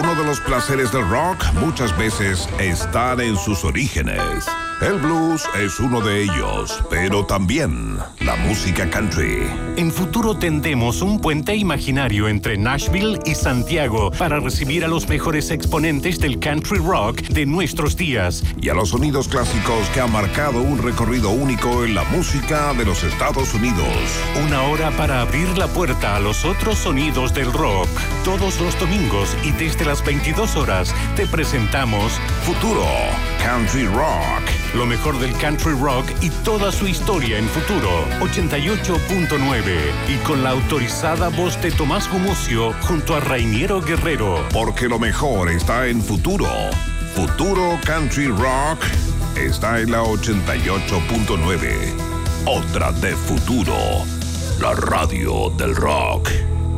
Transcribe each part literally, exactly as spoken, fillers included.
Uno de los placeres del rock muchas veces están en sus orígenes. El blues es uno de ellos, pero también la música country. En Futuro tendemos un puente imaginario entre Nashville y Santiago para recibir a los mejores exponentes del country rock de nuestros días y a los sonidos clásicos que han marcado un recorrido único en la música de los Estados Unidos. Una hora para abrir la puerta a los otros sonidos del rock. Todos los domingos y desde las veintidós horas te presentamos Futuro Country Rock. Lo mejor del country rock y toda su historia en Futuro ochenta y ocho punto nueve y con la autorizada voz de Tomás Gumucio junto a Rainiero Guerrero. Porque lo mejor está en Futuro. Futuro Country Rock está en la ochenta y ocho punto nueve. Otra de Futuro, la radio del rock.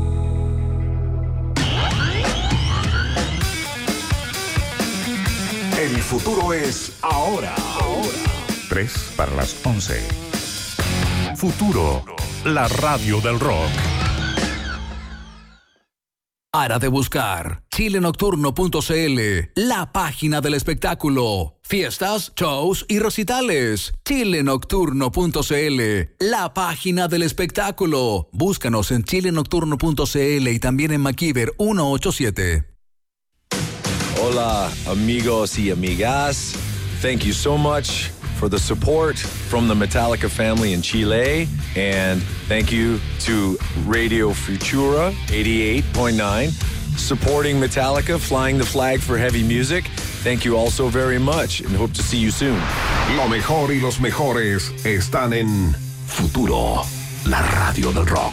El futuro es ahora. Ahora. Tres para las once. Futuro, la radio del rock. Para de buscar chile nocturno punto c l, la página del espectáculo. Fiestas, shows y recitales. chile nocturno punto c l, la página del espectáculo. Búscanos en chile nocturno punto c l y también en MacIver ciento ochenta y siete. Hola, amigos y amigas. Thank you so much for the support from the Metallica family in Chile. And thank you to Radio Futura eighty-eight point nine, supporting Metallica, flying the flag for heavy music. Thank you all so very much and hope to see you soon. Lo mejor y los mejores están en Futuro, la radio del rock.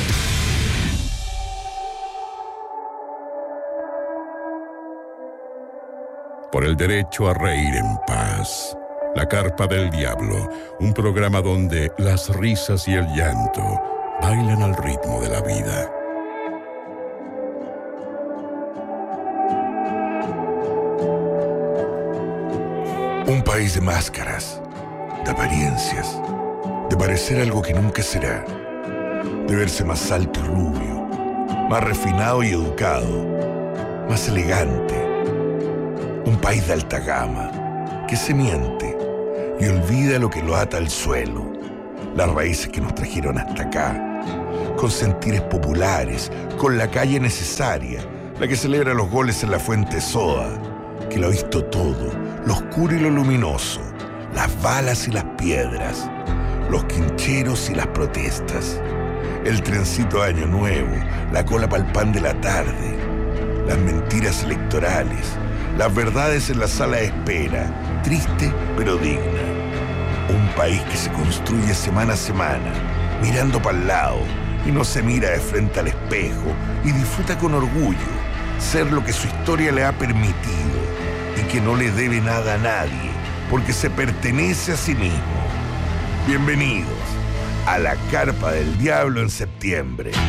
Por el derecho a reír en paz. La Carpa del Diablo, un programa donde las risas y el llanto bailan al ritmo de la vida. Un país de máscaras, de apariencias, de parecer algo que nunca será, de verse más alto y rubio, más refinado y educado, más elegante. Un país de alta gama, que se miente y olvida lo que lo ata al suelo, las raíces que nos trajeron hasta acá, con sentires populares, con la calle necesaria, la que celebra los goles en la Fuente Soda, que lo ha visto todo, lo oscuro y lo luminoso, las balas y las piedras, los quincheros y las protestas, el trencito de Año Nuevo, la cola pa'l pan de la tarde, las mentiras electorales, las verdades en la sala de espera, triste pero digna. Un país que se construye semana a semana, mirando para el lado y no se mira de frente al espejo y disfruta con orgullo ser lo que su historia le ha permitido y que no le debe nada a nadie porque se pertenece a sí mismo. Bienvenidos a la Carpa del Diablo en septiembre.